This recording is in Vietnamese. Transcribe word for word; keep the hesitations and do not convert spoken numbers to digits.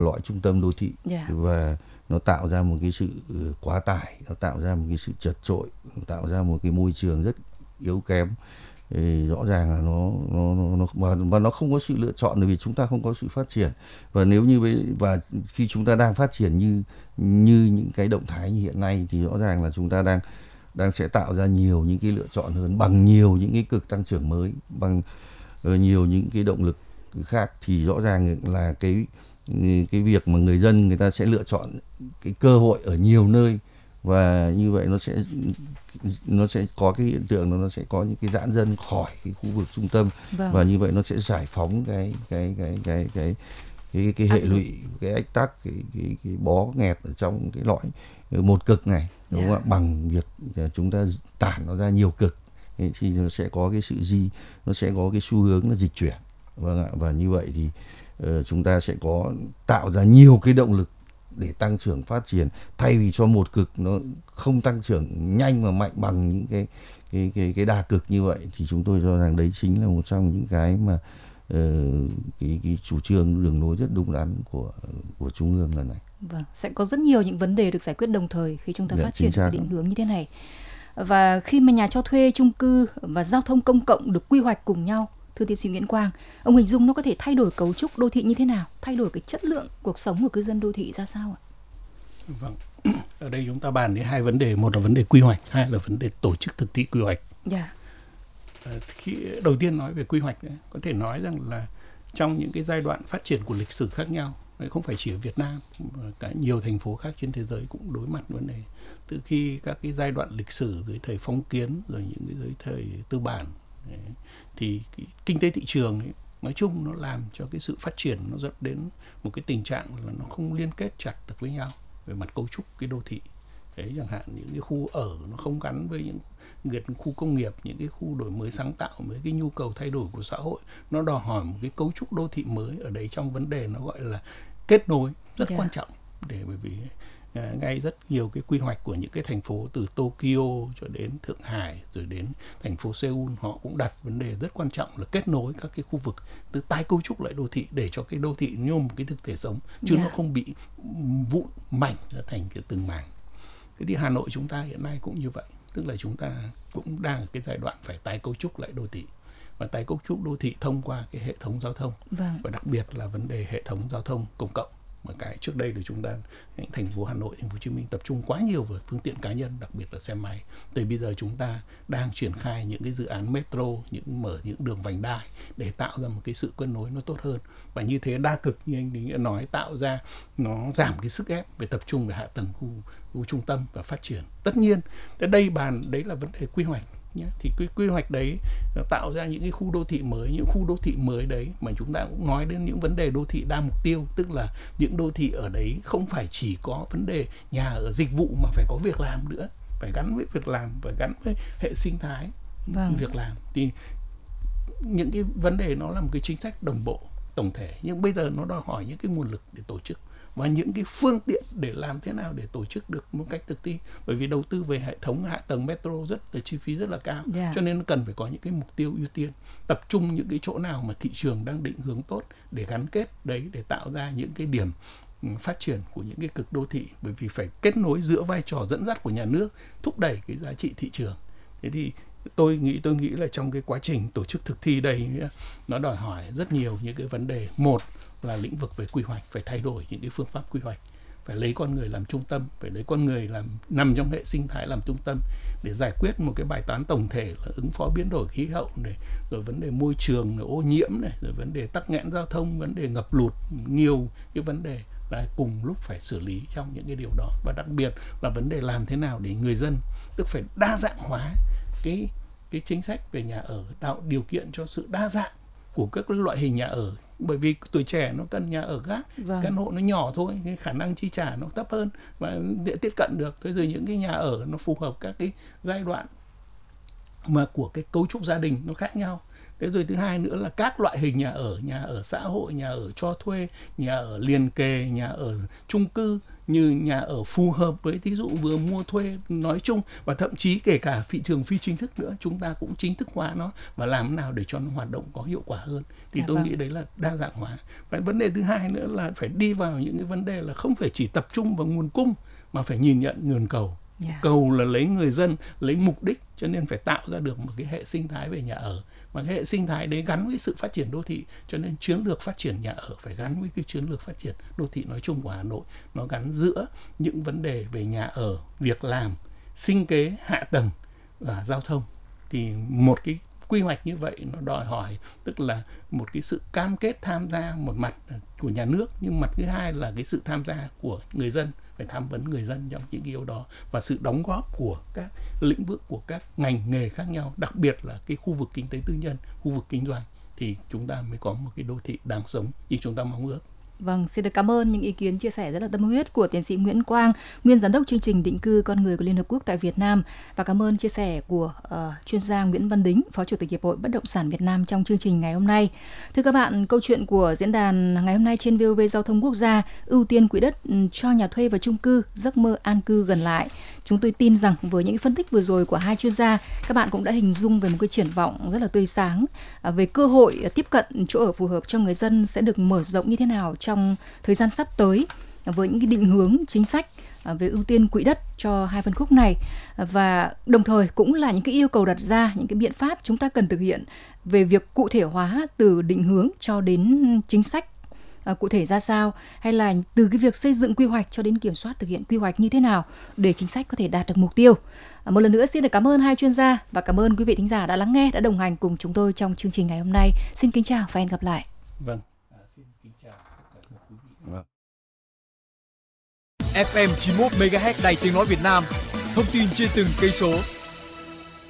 loại trung tâm đô thị, Yeah. và nó tạo ra một cái sự quá tải, nó tạo ra một cái sự chật chội, nó tạo ra một cái môi trường rất yếu kém. Thì rõ ràng là nó nó nó, nó và, và nó không có sự lựa chọn, bởi vì chúng ta không có sự phát triển. Và nếu như với và khi chúng ta đang phát triển như như những cái động thái như hiện nay, thì rõ ràng là chúng ta đang đang sẽ tạo ra nhiều những cái lựa chọn hơn, bằng nhiều những cái cực tăng trưởng mới, bằng uh, nhiều những cái động lực khác, thì rõ ràng là cái cái việc mà người dân người ta sẽ lựa chọn cái cơ hội ở nhiều nơi, và như vậy nó sẽ nó sẽ có cái hiện tượng nó sẽ có những cái giãn dân khỏi cái khu vực trung tâm. Vâng. Và như vậy nó sẽ giải phóng cái cái cái cái cái cái cái hệ lụy, cái ách tắc, cái cái cái bó nghẹt ở trong cái lõi một cực này, đúng không ạ? Bằng việc chúng ta tản nó ra nhiều cực thì nó sẽ có cái sự di nó sẽ có cái xu hướng là dịch chuyển. Vâng ạ. Và như vậy thì uh, chúng ta sẽ có tạo ra nhiều cái động lực để tăng trưởng phát triển, thay vì cho một cực nó không tăng trưởng nhanh và mạnh bằng những cái cái cái cái đa cực như vậy. Thì chúng tôi cho rằng đấy chính là một trong những cái mà uh, cái cái chủ trương đường lối rất đúng đắn của của Trung ương lần này. Vâng, sẽ có rất nhiều những vấn đề được giải quyết đồng thời khi chúng ta dạ, phát triển cái định hướng như thế này. Và khi mà nhà cho thuê, chung cư và giao thông công cộng được quy hoạch cùng nhau, thưa tiến sĩ Nguyễn Quang, ông hình dung nó có thể thay đổi cấu trúc đô thị như thế nào, thay đổi cái chất lượng cuộc sống của cư dân đô thị ra sao ạ? Vâng, ở đây chúng ta bàn đến hai vấn đề, một là vấn đề quy hoạch, hai là vấn đề tổ chức thực thi quy hoạch. Dạ. Khi đầu tiên nói về quy hoạch ấy, có thể nói rằng là trong những cái giai đoạn phát triển của lịch sử khác nhau, không phải chỉ ở Việt Nam, cả nhiều thành phố khác trên thế giới cũng đối mặt vấn đề. Từ khi các cái giai đoạn lịch sử dưới thời phong kiến, rồi những cái dưới thời tư bản, thì cái kinh tế thị trường ấy, nói chung nó làm cho cái sự phát triển nó dẫn đến một cái tình trạng là nó không liên kết chặt được với nhau về mặt cấu trúc cái đô thị. Đấy, chẳng hạn những cái khu ở nó không gắn với những, những khu công nghiệp, những cái khu đổi mới sáng tạo, với cái nhu cầu thay đổi của xã hội, nó đòi hỏi một cái cấu trúc đô thị mới. Ở đấy trong vấn đề nó gọi là kết nối rất yeah. quan trọng, để bởi vì à, ngay rất nhiều cái quy hoạch của những cái thành phố từ Tokyo cho đến Thượng Hải rồi đến thành phố Seoul, họ cũng đặt vấn đề rất quan trọng là kết nối các cái khu vực, từ tái cấu trúc lại đô thị để cho cái đô thị như một cái thực thể sống, chứ yeah. nó không bị vụn mảnh ra thành cái từng mảng. Thế thì Hà Nội chúng ta hiện nay cũng như vậy, tức là chúng ta cũng đang ở cái giai đoạn phải tái cấu trúc lại đô thị, và tái cấu trúc đô thị thông qua cái hệ thống giao thông, vâng. và đặc biệt là vấn đề hệ thống giao thông công cộng. Mà cái trước đây thì chúng ta, thành phố Hà Nội, thành phố Hồ Chí Minh tập trung quá nhiều vào phương tiện cá nhân, đặc biệt là xe máy. Từ bây giờ chúng ta đang triển khai những cái dự án metro, những mở những đường vành đai để tạo ra một cái sự kết nối nó tốt hơn. Và như thế đa cực như anh đã nói, tạo ra nó giảm cái sức ép về tập trung về hạ tầng khu, khu trung tâm và phát triển. Tất nhiên, đây bàn đấy là vấn đề quy hoạch. Nhé. Thì quy, quy hoạch đấy nó tạo ra những cái khu đô thị mới, những khu đô thị mới đấy mà chúng ta cũng nói đến những vấn đề đô thị đa mục tiêu, tức là những đô thị ở đấy không phải chỉ có vấn đề nhà ở dịch vụ mà phải có việc làm nữa, phải gắn với việc làm, phải gắn với hệ sinh thái vâng. việc làm. Thì những cái vấn đề nó là một cái chính sách đồng bộ tổng thể, nhưng bây giờ nó đòi hỏi những cái nguồn lực để tổ chức và những cái phương tiện để làm thế nào để tổ chức được một cách thực thi. Bởi vì đầu tư về hệ thống hạ tầng metro rất là chi phí rất là cao, yeah. cho nên nó cần phải có những cái mục tiêu ưu tiên, tập trung những cái chỗ nào mà thị trường đang định hướng tốt để gắn kết đấy, để tạo ra những cái điểm phát triển của những cái cực đô thị. Bởi vì phải kết nối giữa vai trò dẫn dắt của nhà nước, thúc đẩy cái giá trị thị trường. Thế thì tôi nghĩ tôi nghĩ là trong cái quá trình tổ chức thực thi đây, nó đòi hỏi rất nhiều những cái vấn đề. Một là lĩnh vực về quy hoạch, phải thay đổi những cái phương pháp quy hoạch, phải lấy con người làm trung tâm, phải lấy con người làm nằm trong hệ sinh thái làm trung tâm để giải quyết một cái bài toán tổng thể là ứng phó biến đổi khí hậu này, rồi vấn đề môi trường, rồi ô nhiễm này, rồi vấn đề tắc nghẽn giao thông, vấn đề ngập lụt, nhiều cái vấn đề là cùng lúc phải xử lý trong những cái điều đó. Và đặc biệt là vấn đề làm thế nào để người dân tức phải đa dạng hóa cái cái chính sách về nhà ở, tạo điều kiện cho sự đa dạng của các loại hình nhà ở. Bởi vì tuổi trẻ nó cần nhà ở khác, vâng. căn hộ nó nhỏ thôi, cái khả năng chi trả nó thấp hơn và để tiếp cận được. Thế rồi những cái nhà ở nó phù hợp các cái giai đoạn mà của cái cấu trúc gia đình nó khác nhau. Thế rồi thứ hai nữa là các loại hình nhà ở, nhà ở xã hội, nhà ở cho thuê, nhà ở liền kề, nhà ở chung cư, như nhà ở phù hợp với thí dụ vừa mua thuê nói chung, và thậm chí kể cả thị trường phi chính thức nữa, chúng ta cũng chính thức hóa nó và làm thế nào để cho nó hoạt động có hiệu quả hơn. Thì dạ tôi vâng. nghĩ đấy là đa dạng hóa. Và vấn đề thứ hai nữa là phải đi vào những cái vấn đề là không phải chỉ tập trung vào nguồn cung mà phải nhìn nhận nguồn cầu. Yeah. Cầu là lấy người dân, lấy mục đích, cho nên phải tạo ra được một cái hệ sinh thái về nhà ở. Mà cái hệ sinh thái đấy gắn với sự phát triển đô thị, cho nên chiến lược phát triển nhà ở phải gắn với cái chiến lược phát triển đô thị nói chung của Hà Nội. Nó gắn giữa những vấn đề về nhà ở, việc làm, sinh kế, hạ tầng và giao thông. Thì một cái quy hoạch như vậy nó đòi hỏi tức là một cái sự cam kết tham gia một mặt của nhà nước, nhưng mặt thứ hai là cái sự tham gia của người dân, phải tham vấn người dân trong những điều đó, và sự đóng góp của các lĩnh vực, của các ngành nghề khác nhau, đặc biệt là cái khu vực kinh tế tư nhân, khu vực kinh doanh, thì chúng ta mới có một cái đô thị đáng sống như chúng ta mong ước. Vâng, xin được cảm ơn những ý kiến chia sẻ rất là tâm huyết của tiến sĩ Nguyễn Quang, nguyên giám đốc chương trình định cư con người của Liên Hợp Quốc tại Việt Nam, và cảm ơn chia sẻ của uh, chuyên gia Nguyễn Văn Đính, Phó Chủ tịch Hiệp hội Bất động sản Việt Nam trong chương trình ngày hôm nay. Thưa các bạn, câu chuyện của diễn đàn ngày hôm nay trên vê o vê Giao thông Quốc gia, ưu tiên quỹ đất cho nhà thuê và chung cư, giấc mơ an cư gần lại. Chúng tôi tin rằng với những phân tích vừa rồi của hai chuyên gia, các bạn cũng đã hình dung về một cái triển vọng rất là tươi sáng về cơ hội tiếp cận chỗ ở phù hợp cho người dân sẽ được mở rộng như thế nào trong thời gian sắp tới, với những cái định hướng chính sách về ưu tiên quỹ đất cho hai phân khúc này, và đồng thời cũng là những cái yêu cầu đặt ra, những cái biện pháp chúng ta cần thực hiện về việc cụ thể hóa từ định hướng cho đến chính sách À, cụ thể ra sao, hay là từ cái việc xây dựng quy hoạch cho đến kiểm soát thực hiện quy hoạch như thế nào để chính sách có thể đạt được mục tiêu. À, một lần nữa xin được cảm ơn hai chuyên gia và cảm ơn quý vị thính giả đã lắng nghe, đã đồng hành cùng chúng tôi trong chương trình ngày hôm nay. Xin kính chào và hẹn gặp lại. Vâng, à, xin kính chào tất cả quý vị. Vâng. ép em chín mươi mốt mê ga héc Đài Tiếng nói Việt Nam, thông tin trên từng cây số.